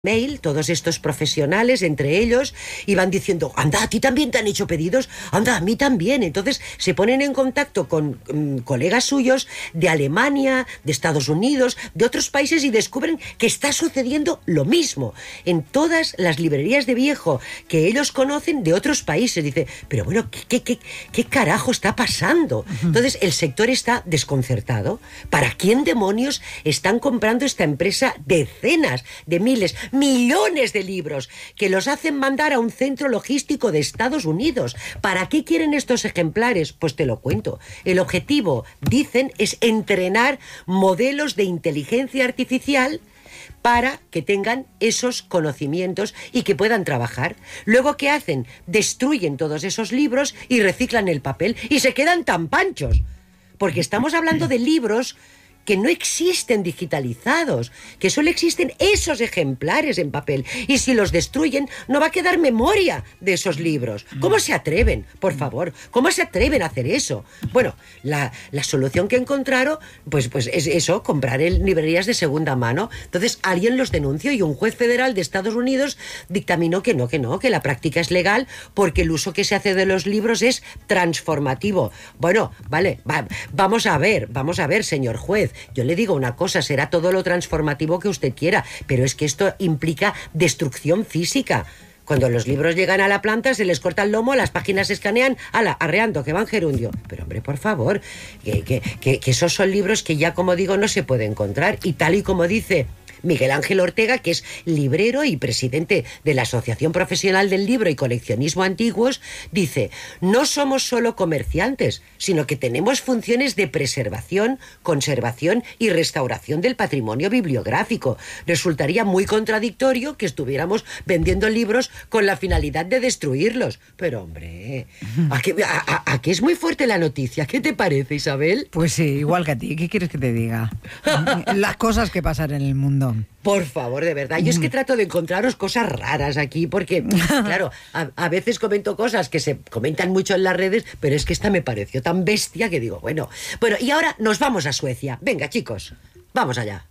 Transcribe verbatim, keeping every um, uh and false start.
mail, todos estos profesionales entre ellos, y van diciendo, anda, a ti también te han hecho pedidos, anda, a mí también. Entonces se ponen en contacto con um, colegas suyos de Alemania, de Estados Unidos, de otros países, y descubren que está sucediendo lo mismo en todas las librerías de viejo que ellos conocen de otros países. Dice, pero bueno, ¿qué, qué, qué, qué carajo está pasando? Uh-huh. Entonces el sector está desconcertado. ¿Para quién demonios están comprando esta empresa decenas de miles, millones de libros que los hacen mandar a un centro logístico de Estados Unidos? ¿Para qué quieren estos ejemplares? Pues te lo cuento. El objetivo, dicen, es entrenar modelos de inteligencia artificial para que tengan esos conocimientos y que puedan trabajar. Luego, ¿qué hacen? Destruyen todos esos libros y reciclan el papel y se quedan tan panchos. Porque estamos hablando de libros que no existen digitalizados, que solo existen esos ejemplares en papel, y si los destruyen no va a quedar memoria de esos libros. ¿Cómo se atreven? Por favor, ¿cómo se atreven a hacer eso? Bueno, la, la solución que encontraron pues, pues es eso, comprar en librerías de segunda mano. Entonces alguien los denunció y un juez federal de Estados Unidos dictaminó que no, que no, que la práctica es legal porque el uso que se hace de los libros es transformativo. Bueno, vale, va, vamos a ver, vamos a ver, señor juez. Yo le digo una cosa, será todo lo transformativo que usted quiera, pero es que esto implica destrucción física. Cuando los libros llegan a la planta, se les corta el lomo, las páginas se escanean, ala, arreando, que van gerundio. Pero hombre, por favor, que, que, que, que esos son libros que ya, como digo, no se puede encontrar. Y tal y como dice Miguel Ángel Ortega, que es librero y presidente de la Asociación Profesional del Libro y Coleccionismo Antiguos, dice, no somos solo comerciantes, sino que tenemos funciones de preservación, conservación y restauración del patrimonio bibliográfico. Resultaría muy contradictorio que estuviéramos vendiendo libros con la finalidad de destruirlos. Pero hombre, aquí, a, a, aquí es muy fuerte la noticia. ¿Qué te parece, Isabel? Pues sí, igual que a ti. ¿Qué quieres que te diga? Las cosas que pasan en el mundo. Por favor, de verdad. Yo es que trato de encontraros cosas raras aquí porque, claro, a, a veces comento cosas que se comentan mucho en las redes, pero es que esta me pareció tan bestia que digo, bueno. Bueno, y ahora nos vamos a Suecia. Venga, chicos, vamos allá.